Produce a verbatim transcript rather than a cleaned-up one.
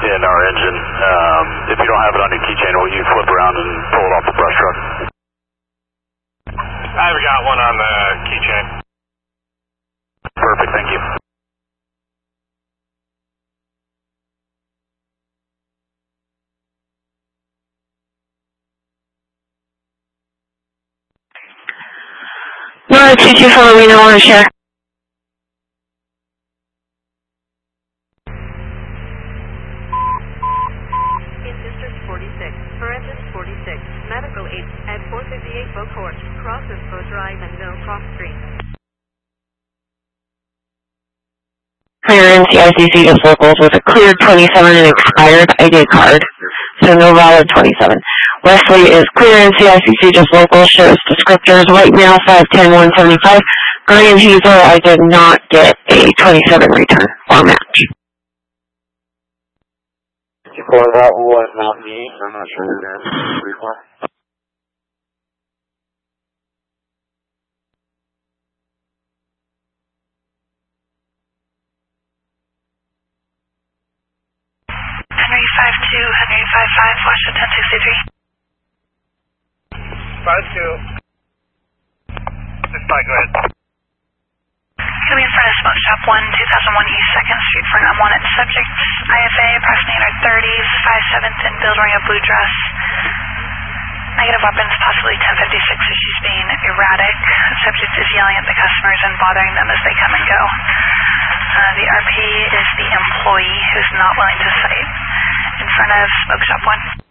in our engine. Um, if you don't have it on your keychain, will you flip around and pull it off the brush truck? I've got one on the keychain. Perfect, thank you. No, two two four, we don't want to share. In District forty-six, Forensic forty-six, Medical eight at four fifty-eight Bow Court, crosses Bow Drive and No Cross Street. Clear N C I C C just locals with a cleared twenty-seven and expired I D card, so no valid twenty-seven. Wesley is clear N C I C C just local, shows descriptors, white male five ten one seventy-five. Brian Hazel, I did not get a twenty-seven return or match. Well, that was not me. I'm not sure who that is. Reply. Henry five two, Henry five five, Washington sixty-three. five two. six five, go ahead. Coming in front of Smoke Shop one, two thousand one East second Street for an unwanted subject. I F A, approximately in her thirties, five seventh, and build wearing a blue dress. Negative weapons, possibly ten fifty-six, so she's being erratic. The subject is yelling at the customers and bothering them as they come and go. Uh, the R P is the employee who's not willing to fight in front of Smoke Shop one.